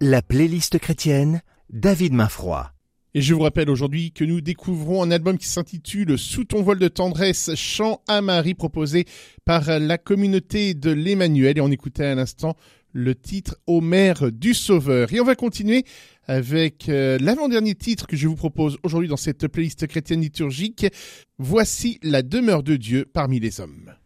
La playlist chrétienne, David Mainfroy. Et je vous rappelle aujourd'hui que nous découvrons un album qui s'intitule « Sous ton voile de tendresse, chant à Marie » proposé par la communauté de l'Emmanuel. Et on écoutait à l'instant le titre « Ô Mère du Sauveur ». Et on va continuer avec l'avant-dernier titre que je vous propose aujourd'hui dans cette playlist chrétienne liturgique. Voici la demeure de Dieu parmi les hommes.